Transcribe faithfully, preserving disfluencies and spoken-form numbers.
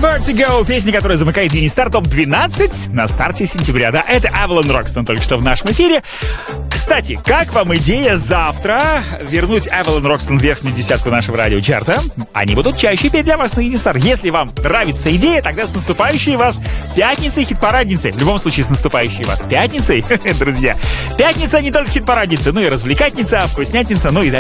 Vertigo, песня, которая замыкает мини-стар топ двенадцать на старте сентября. Да, это Avalon Roxton только что в нашем эфире. Кстати, как вам идея завтра вернуть Avalon Roxton в верхнюю десятку нашего радиочарта? Они будут чаще петь для вас на мини-стар. Если вам нравится идея, тогда с наступающей вас пятницей, хит-парадницей. В любом случае, с наступающей вас пятницей, друзья. Пятница не только хит-парадница, но и развлекательница, вкуснятница, ну и